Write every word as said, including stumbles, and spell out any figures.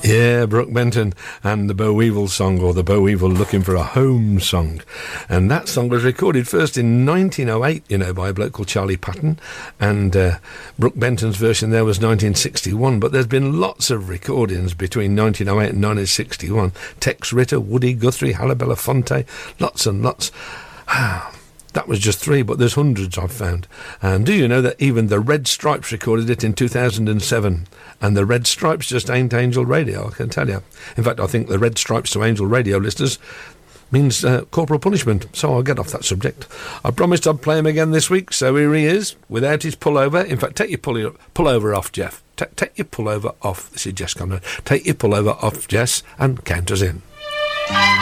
Yeah, Brooke Benton and the Boll Weevil song, or the Boll Weevil Looking for a Home song. And that song was recorded first in nineteen oh eight, you know, by a bloke called Charlie Patton. And uh, Brooke Benton's version there was nineteen sixty-one. But there's been lots of recordings between nineteen oh eight and nineteen sixty-one. Tex Ritter, Woody Guthrie, Halle Belafonte, lots and lots. That was just three, but there's hundreds I've found. And do you know that even the Red Stripes recorded it in two thousand seven? And the Red Stripes just ain't Angel Radio, I can tell you. In fact, I think the Red Stripes to Angel Radio listeners means uh, corporal punishment. So I'll get off that subject. I promised I'd play him again this week, so here he is, without his pullover. In fact, take your pull- pullover off, Jeff. T- take your pullover off. This is Jess Conrad. Take your pullover off, Jess, and count us in.